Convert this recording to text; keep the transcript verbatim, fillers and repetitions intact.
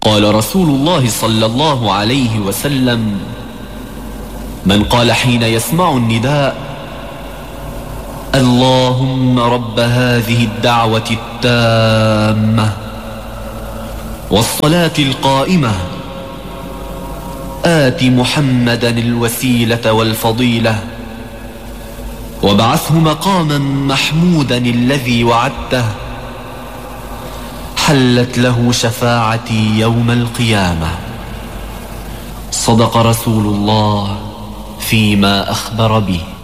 قال رسول الله صلى الله عليه وسلم: من قال حين يسمع النداء: اللهم رب هذه الدعوة التامة والصلاة القائمة آت محمدا الوسيلة والفضيلة وابعثه مقاما محمودا الذي وعدته، حلت له شفاعتي يوم القيامة. صدق رسول الله فيما أخبر به.